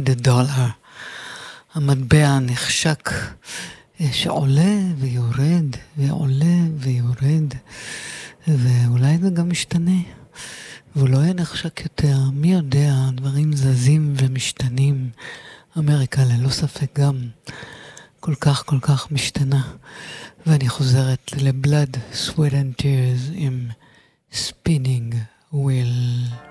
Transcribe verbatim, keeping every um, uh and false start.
the dollar. המטבע נחשק שעולה ויורד ועולה ויורד, ואולי זה גם משתנה, והוא לא יהיה נחשק יותר. מי יודע, דברים זזים ומשתנים. אמריקה ללא ספק גם כל כך כל כך משתנה. ואני חוזרת לבלד, סוויט אנד טירס עם ספינינג וויל.